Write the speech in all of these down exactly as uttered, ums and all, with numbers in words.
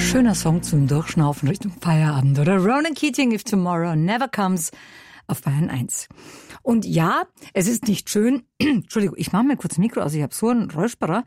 Schöner Song zum Durchschnaufen Richtung Feierabend, oder? Ronan Keating, If Tomorrow Never Comes, auf Bayern eins. Und ja, es ist nicht schön. Entschuldigung, ich mache mal kurz das Mikro aus, ich habe so einen Räusperer.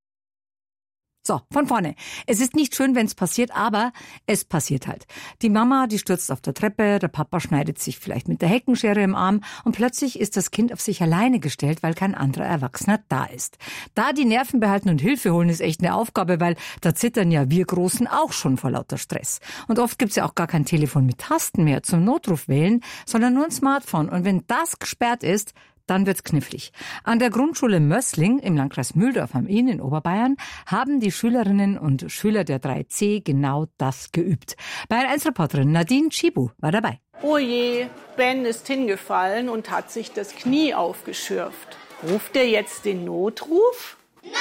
So, von vorne. Es ist nicht schön, wenn es passiert, aber es passiert halt. Die Mama, die stürzt auf der Treppe, der Papa schneidet sich vielleicht mit der Heckenschere im Arm und plötzlich ist das Kind auf sich alleine gestellt, weil kein anderer Erwachsener da ist. Da die Nerven behalten und Hilfe holen ist echt eine Aufgabe, weil da zittern ja wir Großen auch schon vor lauter Stress. Und oft gibt's ja auch gar kein Telefon mit Tasten mehr zum Notruf wählen, sondern nur ein Smartphone. Und wenn das gesperrt ist, dann wird's knifflig. An der Grundschule Mössling im Landkreis Mühldorf am Inn in Oberbayern haben die Schülerinnen und Schüler der drei C genau das geübt. Bayern eins Reporterin Nadine Schibu war dabei. Oh je, Ben ist hingefallen und hat sich das Knie aufgeschürft. Ruft er jetzt den Notruf? Nein!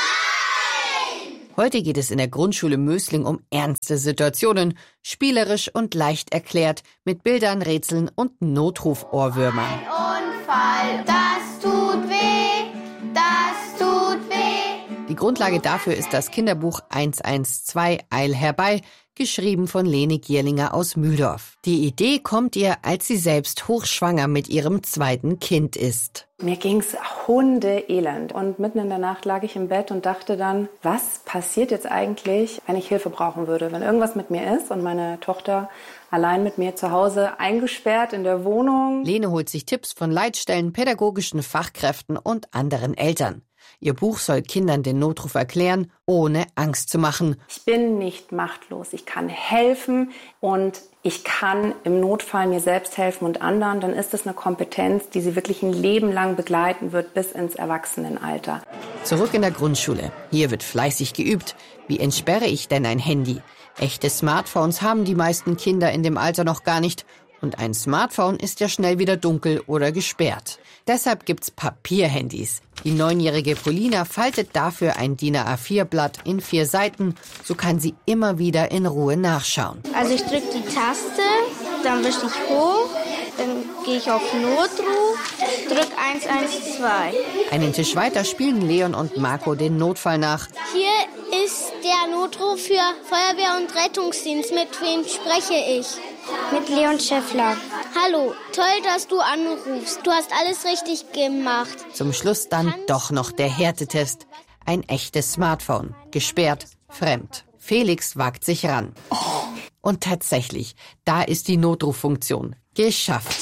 Heute geht es in der Grundschule Mössling um ernste Situationen, spielerisch und leicht erklärt, mit Bildern, Rätseln und Notruf-Ohrwürmern. Ein Unfall, das tut weh, das tut weh. Die Grundlage dafür ist das Kinderbuch eins eins zwei Eil herbei, geschrieben von Lene Gierlinger aus Mühldorf. Die Idee kommt ihr, als sie selbst hochschwanger mit ihrem zweiten Kind ist. Mir ging's hundeelend und mitten in der Nacht lag ich im Bett und dachte dann, was passiert jetzt eigentlich, wenn ich Hilfe brauchen würde, wenn irgendwas mit mir ist und meine Tochter allein mit mir zu Hause eingesperrt in der Wohnung. Lene holt sich Tipps von Leitstellen, pädagogischen Fachkräften und anderen Eltern. Ihr Buch soll Kindern den Notruf erklären, ohne Angst zu machen. Ich bin nicht machtlos. Ich kann helfen und ich kann im Notfall mir selbst helfen und anderen. Dann ist es eine Kompetenz, die sie wirklich ein Leben lang begleiten wird bis ins Erwachsenenalter. Zurück in der Grundschule. Hier wird fleißig geübt. Wie entsperre ich denn ein Handy? Echte Smartphones haben die meisten Kinder in dem Alter noch gar nicht. Und ein Smartphone ist ja schnell wieder dunkel oder gesperrt. Deshalb gibt's Papierhandys. Die neunjährige Polina faltet dafür ein D I N A vier Blatt in vier Seiten. So kann sie immer wieder in Ruhe nachschauen. Also ich drücke die Taste, dann wische ich hoch, dann gehe ich auf Notruf, drücke eins eins zwei. Einen Tisch weiter spielen Leon und Marco den Notfall nach. Hier ist der Notruf für Feuerwehr und Rettungsdienst. Mit wem spreche ich? Mit Leon Schäffler. Hallo, toll, dass du anrufst. Du hast alles richtig gemacht. Zum Schluss dann doch noch der Härtetest. Ein echtes Smartphone. Gesperrt, fremd. Felix wagt sich ran. Und tatsächlich, da ist die Notruffunktion. Geschafft.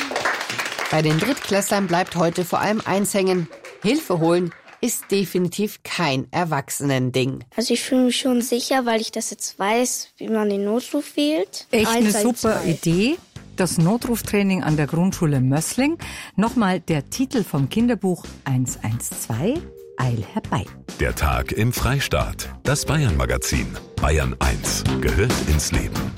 Bei den Drittklässlern bleibt heute vor allem eins hängen. Hilfe holen ist definitiv kein Erwachsenending. Also ich fühle mich schon sicher, weil ich das jetzt weiß, wie man den Notruf wählt. Echt eine super Idee. Das Notruftraining an der Grundschule Mössling. Nochmal der Titel vom Kinderbuch eins eins zwei Eil herbei. Der Tag im Freistaat. Das Bayern-Magazin. Bayern eins gehört ins Leben.